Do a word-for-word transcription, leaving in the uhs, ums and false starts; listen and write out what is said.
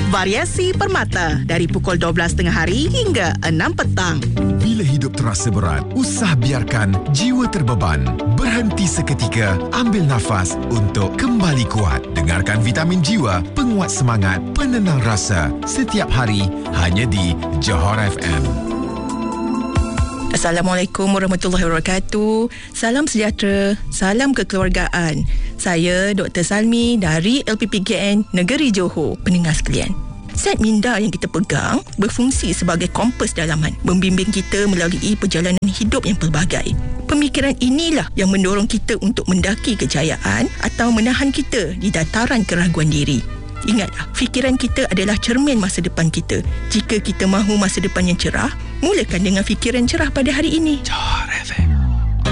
Variasi Permata dari pukul dua belas tengah hari hingga enam petang. Bila hidup terasa berat, usah biarkan jiwa terbeban. Berhenti seketika, ambil nafas untuk kembali kuat. Dengarkan Vitamin Jiwa, penguat semangat, penenang rasa. Setiap hari, hanya di Johor F M. Assalamualaikum warahmatullahi wabarakatuh. Salam sejahtera, salam kekeluargaan. Saya Doktor Salmi dari L P P K N Negeri Johor. Pendengar sekalian, set minda yang kita pegang berfungsi sebagai kompas dalaman, membimbing kita melalui perjalanan hidup yang pelbagai. Pemikiran inilah yang mendorong kita untuk mendaki kejayaan atau menahan kita di dataran keraguan diri. Ingatlah, fikiran kita adalah cermin masa depan kita. Jika kita mahu masa depan yang cerah, mulakan dengan fikiran cerah pada hari ini. Johor F M.